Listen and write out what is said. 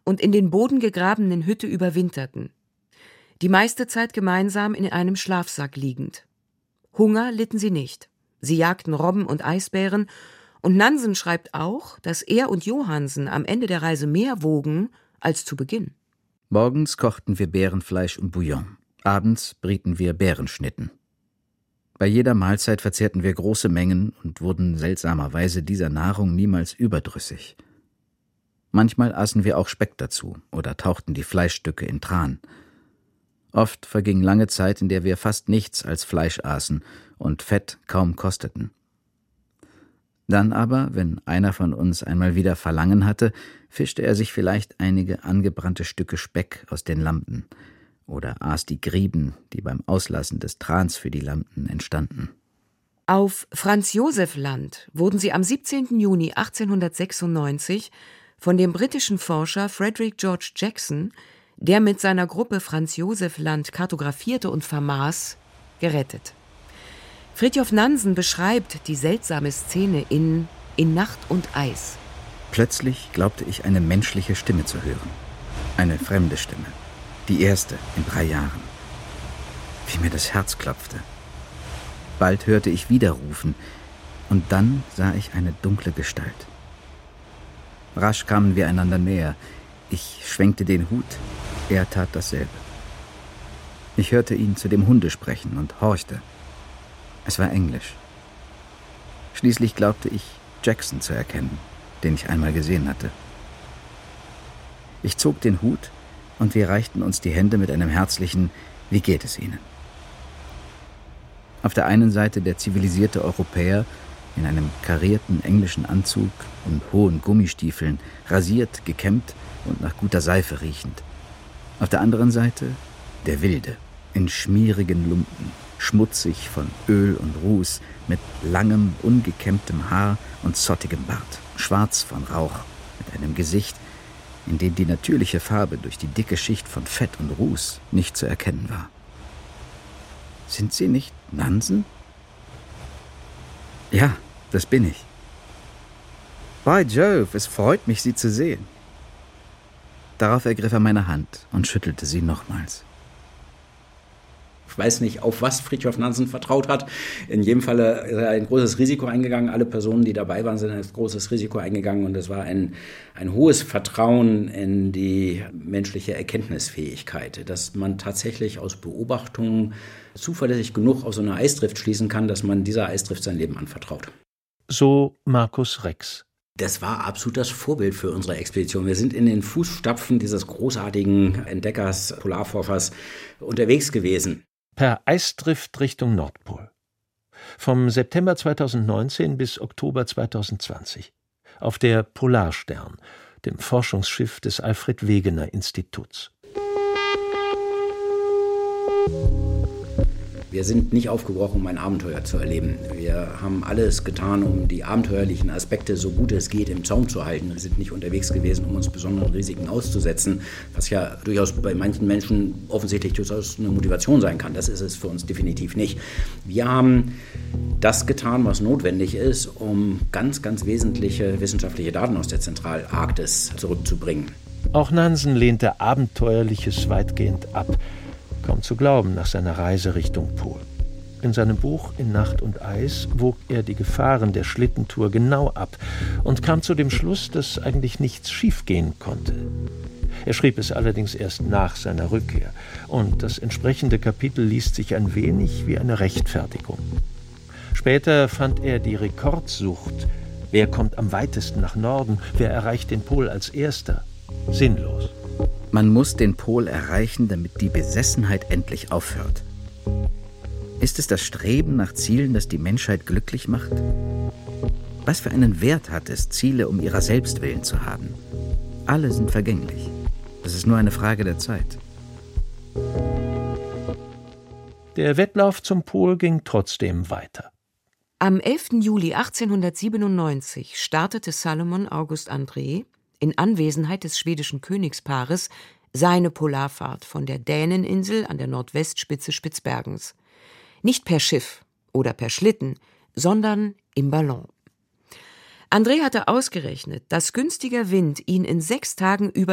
und in den Boden gegrabenen Hütte überwinterten. Die meiste Zeit gemeinsam in einem Schlafsack liegend. Hunger litten sie nicht. Sie jagten Robben und Eisbären, und Nansen schreibt auch, dass er und Johansen am Ende der Reise mehr wogen als zu Beginn. Morgens kochten wir Bärenfleisch und Bouillon. Abends brieten wir Bärenschnitten. Bei jeder Mahlzeit verzehrten wir große Mengen und wurden seltsamerweise dieser Nahrung niemals überdrüssig. Manchmal aßen wir auch Speck dazu oder tauchten die Fleischstücke in Tran. Oft verging lange Zeit, in der wir fast nichts als Fleisch aßen und Fett kaum kosteten. Dann aber, wenn einer von uns einmal wieder Verlangen hatte, fischte er sich vielleicht einige angebrannte Stücke Speck aus den Lampen oder aß die Grieben, die beim Auslassen des Trans für die Lampen entstanden. Auf Franz-Joseph-Land wurden sie am 17. Juni 1896 von dem britischen Forscher Frederick George Jackson, der mit seiner Gruppe Franz-Joseph-Land kartografierte und vermaß, gerettet. Fridtjof Nansen beschreibt die seltsame Szene in Nacht und Eis. Plötzlich glaubte ich, eine menschliche Stimme zu hören. Eine fremde Stimme. Die erste in 3 Jahren. Wie mir das Herz klopfte. Bald hörte ich wieder rufen, und dann sah ich eine dunkle Gestalt. Rasch kamen wir einander näher. Ich schwenkte den Hut, er tat dasselbe. Ich hörte ihn zu dem Hunde sprechen und horchte. Es war Englisch. Schließlich glaubte ich, Jackson zu erkennen, den ich einmal gesehen hatte. Ich zog den Hut und wir reichten uns die Hände mit einem herzlichen »Wie geht es Ihnen?« Auf der einen Seite der zivilisierte Europäer in einem karierten englischen Anzug und hohen Gummistiefeln, rasiert, gekämmt und nach guter Seife riechend. Auf der anderen Seite der Wilde, in schmierigen Lumpen, schmutzig von Öl und Ruß, mit langem, ungekämmtem Haar und zottigem Bart, schwarz von Rauch, mit einem Gesicht, in dem die natürliche Farbe durch die dicke Schicht von Fett und Ruß nicht zu erkennen war. »Sind Sie nicht Nansen?« »Ja, das bin ich.« »By Jove, es freut mich, Sie zu sehen.« Darauf ergriff er meine Hand und schüttelte sie nochmals. Ich weiß nicht, auf was Fridtjof Nansen vertraut hat. In jedem Fall ist er ein großes Risiko eingegangen. Alle Personen, die dabei waren, sind ein großes Risiko eingegangen. Und es war ein hohes Vertrauen in die menschliche Erkenntnisfähigkeit, dass man tatsächlich aus Beobachtungen zuverlässig genug aus so einer Eisdrift schließen kann, dass man dieser Eisdrift sein Leben anvertraut. So Markus Rex. Das war absolut das Vorbild für unsere Expedition. Wir sind in den Fußstapfen dieses großartigen Entdeckers, Polarforschers unterwegs gewesen. Per Eisdrift Richtung Nordpol. Vom September 2019 bis Oktober 2020. Auf der Polarstern, dem Forschungsschiff des Alfred Wegener Instituts. Wir sind nicht aufgebrochen, um ein Abenteuer zu erleben. Wir haben alles getan, um die abenteuerlichen Aspekte so gut es geht im Zaum zu halten. Wir sind nicht unterwegs gewesen, um uns besonderen Risiken auszusetzen, was ja durchaus bei manchen Menschen offensichtlich durchaus eine Motivation sein kann. Das ist es für uns definitiv nicht. Wir haben das getan, was notwendig ist, um ganz, ganz wesentliche wissenschaftliche Daten aus der Zentralarktis zurückzubringen. Auch Nansen lehnte Abenteuerliches weitgehend ab. Kaum zu glauben nach seiner Reise Richtung Pol. In seinem Buch »In Nacht und Eis« wog er die Gefahren der Schlittentour genau ab und kam zu dem Schluss, dass eigentlich nichts schiefgehen konnte. Er schrieb es allerdings erst nach seiner Rückkehr, und das entsprechende Kapitel liest sich ein wenig wie eine Rechtfertigung. Später fand er die Rekordsucht, wer kommt am weitesten nach Norden, wer erreicht den Pol als Erster, sinnlos. Man muss den Pol erreichen, damit die Besessenheit endlich aufhört. Ist es das Streben nach Zielen, das die Menschheit glücklich macht? Was für einen Wert hat es, Ziele um ihrer selbst willen zu haben? Alle sind vergänglich. Das ist nur eine Frage der Zeit. Der Wettlauf zum Pol ging trotzdem weiter. Am 11. Juli 1897 startete Salomon August André in Anwesenheit des schwedischen Königspaares seine Polarfahrt von der Däneninsel an der Nordwestspitze Spitzbergens. Nicht per Schiff oder per Schlitten, sondern im Ballon. André hatte ausgerechnet, dass günstiger Wind ihn in 6 Tagen über